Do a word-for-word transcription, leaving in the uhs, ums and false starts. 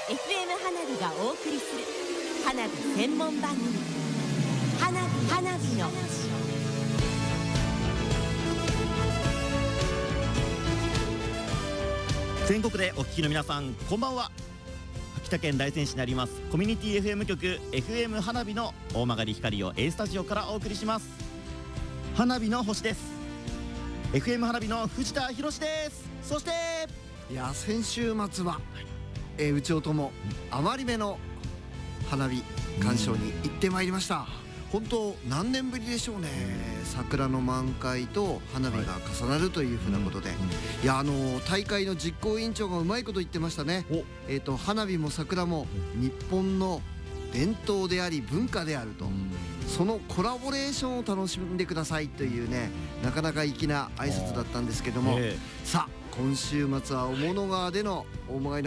エフエム 花火がお送りする花火専門番組、花火花火の全国でお聞きの皆さん、こんばんは。秋田県大仙市にありますコミュニティ エフエム 局 エフエム 花火の大曲光を A スタジオからお送りします。花火の星です。 エフエム 花火の藤田博です。そしていや先週末は、えー、うちおともあまりめの花火鑑賞に行ってまいりました。本当何年ぶりでしょうね。桜の満開と花火が重なるというふうなことで、はいうんうん、いやあのー、大会の実行委員長がうまいこと言ってましたね。えーと花火も桜も日本の伝統であり文化であると、うん、そのコラボレーションを楽しんでくださいというね、なかなか粋な挨拶だったんですけども、さあ今週末は雄物川での大曲